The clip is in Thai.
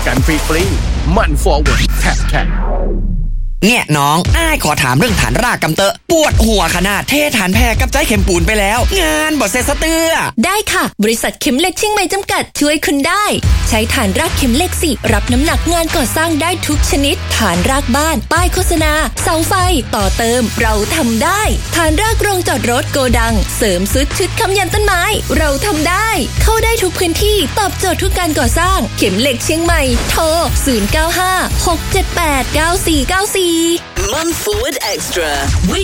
กันฟรีๆมัน forward แท็กเนี่ยน้องอ้ายขอถามเรื่องฐานรากกำเตอะปวดหัวขนาดเทฐานแพรกับใจเข็มปูนไปแล้วงานบ่เสร็จสะเตื้อได้ค่ะบริษัทเข็มเหล็กเชียงใหม่จำกัดช่วยคุณได้ใช้ฐานรากเข็มเหล็กสิรับน้ำหนักงานก่อสร้างได้ทุกชนิดฐานรากบ้านป้ายโฆษณาเสาไฟต่อเติมเราทำได้ฐานรากโรงจอดรถโกดังเสริมซุดชุดค้ำยันต้นไม้เราทำได้เข้าได้ทุกพื้นที่ตอบโจทย์ทุกการก่อสร้างเข็มเหล็กเชียงใหม่โทร0956789494 Month Forward Extra